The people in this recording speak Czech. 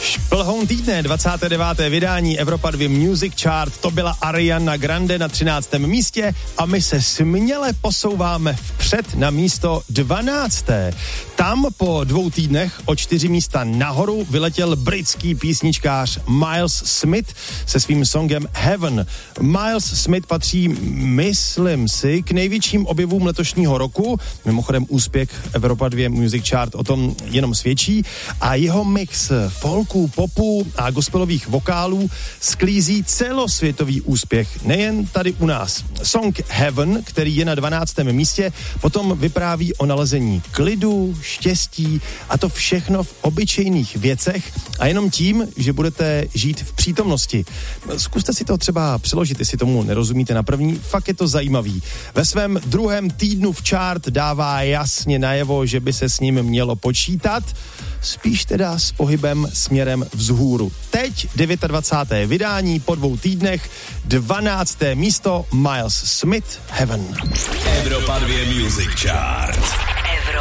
Šplhoun týdne, 29. vydání Evropa 2 Music Chart, to byla Ariana Grande na 13. místě a my se směle posouváme vpřed na místo 12. Tam po 2 týdnech o 4 místa nahoru vyletěl britský písničkář Miles Smith se svým songem Heaven. Miles Smith patří, myslím si, k největším objevům letošního roku. Mimochodem úspěch Evropa 2 Music Chart o tom jenom svědčí a jeho mix folku, popu a gospelových vokálů sklízí celosvětový úspěch, nejen tady u nás. Song Heaven, který je na 12. místě, potom vypráví o nalezení klidu, štěstí a to všechno v obyčejných věcech a jenom tím, že budete žít v přítomnosti. Zkuste si to třeba přeložit, jestli tomu nerozumíte na první, fakt je to zajímavý. Ve svém 2. týdnu v chart dává jasně najevo, že by se s ním mělo počítat, spíš teda s pohybem směrem vzhůru. Teď 29. vydání po 2 týdnech, 12. místo Miles Smith, Heaven. Evropa 2 Music Chart.